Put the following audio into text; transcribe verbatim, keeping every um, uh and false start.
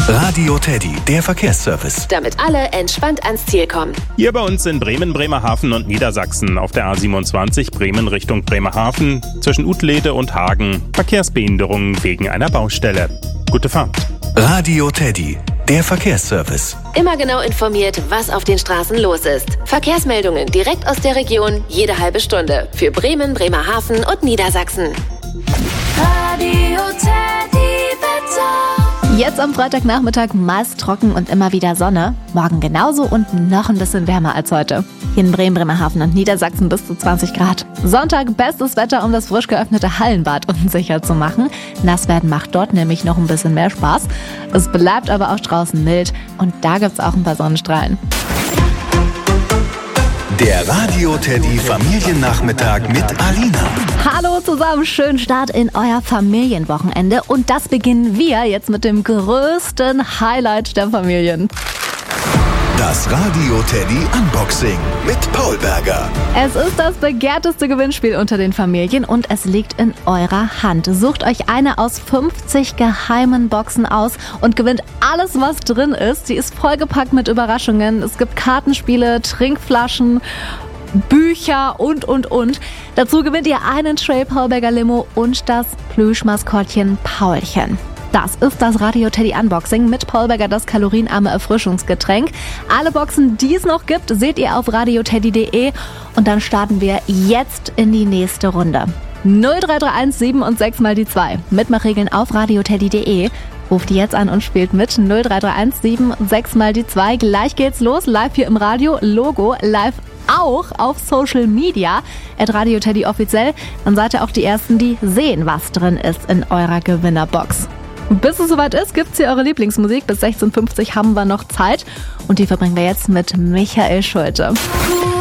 Radio Teddy, der Verkehrsservice. Damit alle entspannt ans Ziel kommen. Hier bei uns in Bremen, Bremerhaven und Niedersachsen auf der A siebenundzwanzig Bremen Richtung Bremerhaven zwischen Utlede und Hagen Verkehrsbehinderungen wegen einer Baustelle. Gute Fahrt. Radio Teddy, der Verkehrsservice. Immer genau informiert, was auf den Straßen los ist. Verkehrsmeldungen direkt aus der Region, jede halbe Stunde. Für Bremen, Bremerhaven und Niedersachsen. Radio Teddy Wetter. Jetzt am Freitagnachmittag meist trocken und immer wieder Sonne. Morgen genauso und noch ein bisschen wärmer als heute. Hier in Bremen, Bremerhaven und Niedersachsen bis zu zwanzig Grad. Sonntag bestes Wetter, um das frisch geöffnete Hallenbad unsicher zu machen. Nass werden macht dort nämlich noch ein bisschen mehr Spaß. Es bleibt aber auch draußen mild und da gibt's auch ein paar Sonnenstrahlen. Der Radio Teddy Familiennachmittag mit Alina. Hallo zusammen, schönen Start in euer Familienwochenende. Und das beginnen wir jetzt mit dem größten Highlight der Familien. Das Radio Teddy Unboxing mit Paul Berger. Es ist das begehrteste Gewinnspiel unter den Familien und es liegt in eurer Hand. Sucht euch eine aus fünfzig geheimen Boxen aus und gewinnt alles, was drin ist. Sie ist vollgepackt mit Überraschungen. Es gibt Kartenspiele, Trinkflaschen, Bücher und, und, und. Dazu gewinnt ihr einen Tray Paul Berger Limo und das Plüschmaskottchen Paulchen. Das ist das Radio Teddy Unboxing mit Paul Berger, das kalorienarme Erfrischungsgetränk. Alle Boxen, die es noch gibt, seht ihr auf radioteddy punkt de und dann starten wir jetzt in die nächste Runde. null drei drei eins sieben und sechs mal die zwei. Mitmachregeln auf radioteddy punkt de. Ruft jetzt an und spielt mit null drei drei eins sieben und sechs mal die zwei. Gleich geht's los, live hier im Radio, Logo, live auch auf Social Media, at Radio Teddy offiziell. Dann seid ihr auch die Ersten, die sehen, was drin ist in eurer Gewinnerbox. Bis es soweit ist, gibt's hier eure Lieblingsmusik. Bis sechzehn Uhr fünfzig haben wir noch Zeit. Und die verbringen wir jetzt mit Michael Schulte.